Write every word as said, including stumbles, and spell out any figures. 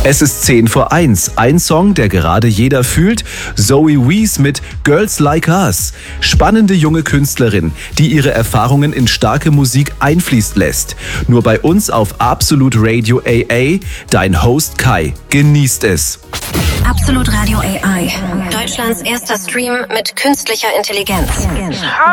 Es ist zehn vor eins. Ein Song, der gerade jeder fühlt. Zoe Wees mit Girls Like Us. Spannende junge Künstlerin, die ihre Erfahrungen in starke Musik einfließen lässt. Nur bei uns auf Absolut Radio A A. Dein Host Kai. Genießt es. Absolut Radio A I. Deutschlands erster Stream mit künstlicher Intelligenz.